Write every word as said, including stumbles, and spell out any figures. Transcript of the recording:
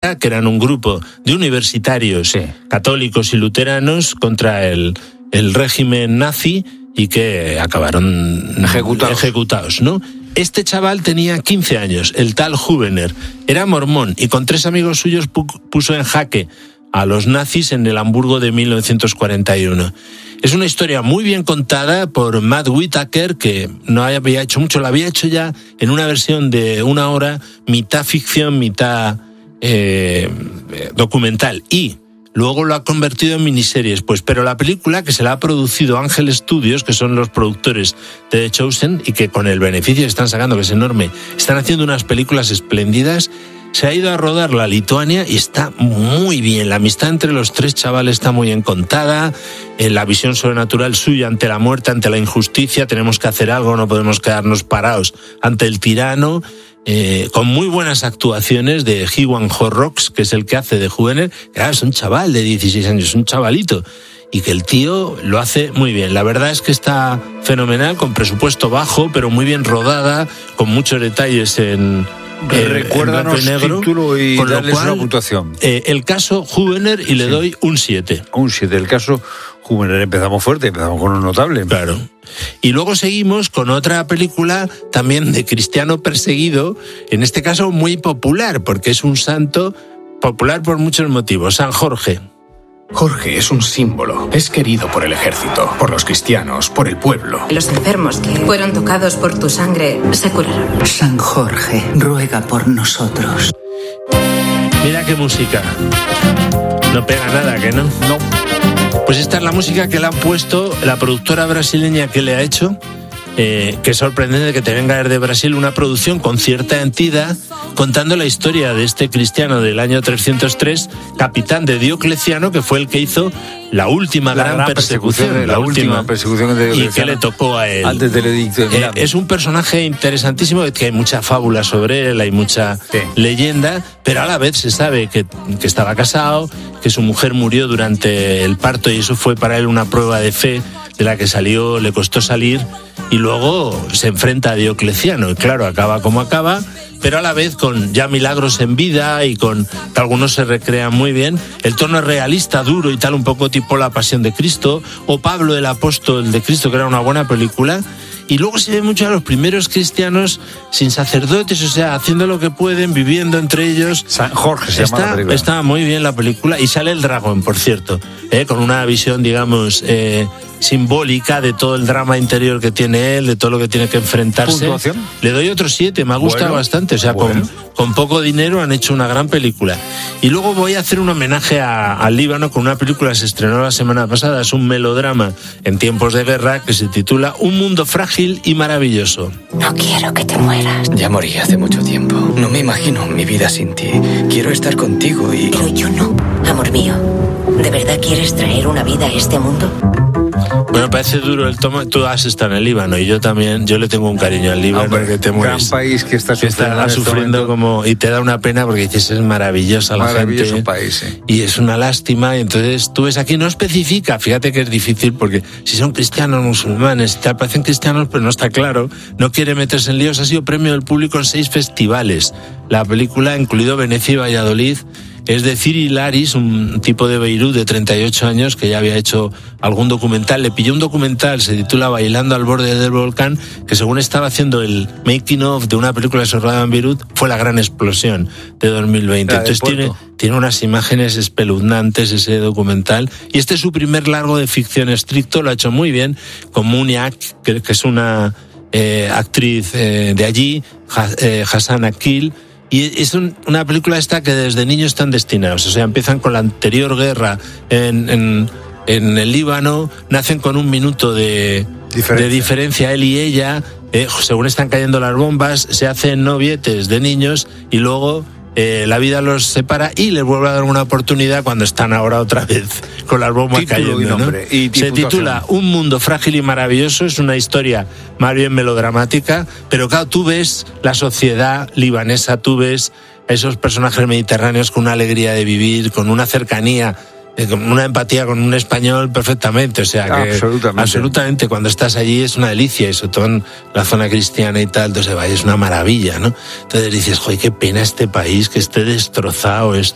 que eran un grupo de universitarios sí. católicos y luteranos contra el, el régimen nazi y que acabaron ejecutados. ejecutados, ¿no? Este chaval tenía quince años, el tal Hubener, era mormón y con tres amigos suyos puso en jaque a los nazis en el Hamburgo de mil novecientos cuarenta y uno. Es una historia muy bien contada por Matt Whitaker, que no había hecho mucho, la había hecho ya en una versión de una hora, mitad ficción, mitad eh, documental, y luego lo ha convertido en miniseries. Pues, pero la película, que se la ha producido Ángel Studios, que son los productores de The Chosen, y que con el beneficio que están sacando, que es enorme, están haciendo unas películas espléndidas. Se ha ido a rodar la Lituania y está muy bien. La amistad entre los tres chavales está muy bien contada. En la visión sobrenatural suya ante la muerte, ante la injusticia. Tenemos que hacer algo, no podemos quedarnos parados ante el tirano. Eh, con muy buenas actuaciones de Ewan Horrocks, que es el que hace de Hubener. Claro, es un chaval de dieciséis años, un chavalito. Y que el tío lo hace muy bien. La verdad es que está fenomenal, con presupuesto bajo, pero muy bien rodada, con muchos detalles en... Eh, Recuérdanos el título y con darles lo cual, una puntuación. Eh, el caso Hubener, y le sí. doy un siete. Un siete. El caso Hubener, empezamos fuerte, empezamos con un notable. Claro. Y luego seguimos con otra película también de cristiano perseguido, en este caso muy popular, porque es un santo popular por muchos motivos, San Jorge. Jorge es un símbolo. Es querido por el ejército, por los cristianos, por el pueblo. Los enfermos que fueron tocados por tu sangre se curaron. San Jorge, ruega por nosotros. Mira qué música. No pega nada, ¿que no? No. Pues esta es la música que le han puesto la productora brasileña que le ha hecho. Eh, que es sorprendente que te venga desde Brasil una producción con cierta entidad contando la historia de este cristiano del año trescientos tres, capitán de Diocleciano, que fue el que hizo la última la gran, gran persecución, persecución la, la última, última persecución de y que le tocó a él. Antes del edicto de Milán. Eh, es un personaje interesantísimo, que hay mucha fábula sobre él, hay mucha sí. leyenda, pero a la vez se sabe que, que estaba casado, que su mujer murió durante el parto y eso fue para él una prueba de fe de la que salió, le costó salir, y luego se enfrenta a Diocleciano, y claro, acaba como acaba, pero a la vez con ya milagros en vida y con que algunos se recrean muy bien. El tono es realista, duro y tal, un poco tipo La Pasión de Cristo, o Pablo el Apóstol de Cristo, que era una buena película. Y luego se ve mucho a los primeros cristianos sin sacerdotes, o sea, haciendo lo que pueden, viviendo entre ellos. San Jorge se está, llama la película. Está muy bien la película, y sale el dragón, por cierto, ¿eh? Con una visión, digamos, eh, simbólica de todo el drama interior que tiene él, de todo lo que tiene que enfrentarse. ¿Puntuación? Le doy otro siete, me ha gustado bueno, bastante, o sea, bueno. con, con poco dinero han hecho una gran película. Y luego voy a hacer un homenaje a, al Líbano con una película que se estrenó la semana pasada, es un melodrama en tiempos de guerra que se titula Un mundo frágil y maravilloso. No quiero que te mueras. Ya morí hace mucho tiempo. No me imagino mi vida sin ti. Quiero estar contigo y... Pero yo no, amor mío. ¿De verdad quieres traer una vida a este mundo? Bueno, parece duro el toma. Tú has estado en el Líbano y yo también, yo le tengo un cariño al Líbano. Hombre, que te mueres. Gran país que está que sufriendo, está sufriendo este como, y te da una pena porque dices, es maravillosa la maravilloso gente. país, ¿eh? Y es una lástima, y entonces tú ves aquí, no especifica, fíjate que es difícil porque si son cristianos, musulmanes, te parecen cristianos, pero no está claro, no quiere meterse en líos. Ha sido premio del público en seis festivales. La película, incluido Venecia y Valladolid, es de Ciri Laris, un tipo de Beirut de treinta y ocho años que ya había hecho algún documental. Le pilló un documental, se titula Bailando al borde del volcán, que según estaba haciendo el making of de una película que se rodaba en Beirut, fue la gran explosión de dos mil veinte. Entonces tiene, tiene unas imágenes espeluznantes ese documental. Y este es su primer largo de ficción estricto, lo ha hecho muy bien, con Muniak, que, que es una eh, actriz eh, de allí, ha, eh, Hassan Akil. Y es un, una película esta que desde niños están destinados. O sea, empiezan con la anterior guerra en, en, en el Líbano, nacen con un minuto de diferencia, de diferencia él y ella, eh, según están cayendo las bombas, se hacen novietes de niños y luego eh, la vida los separa y les vuelve a dar una oportunidad cuando están ahora otra vez con las bombas Título cayendo, y nombre, ¿no? y Se titula Un mundo frágil y maravilloso, es una historia más bien melodramática, pero claro, tú ves la sociedad libanesa, tú ves a esos personajes mediterráneos con una alegría de vivir, con una cercanía, con una empatía con un español perfectamente, o sea que absolutamente, absolutamente cuando estás allí es una delicia, y sobre todo en la zona cristiana y tal, entonces vaya, es una maravilla, ¿no? Entonces dices, joder, qué pena este país que esté destrozado, es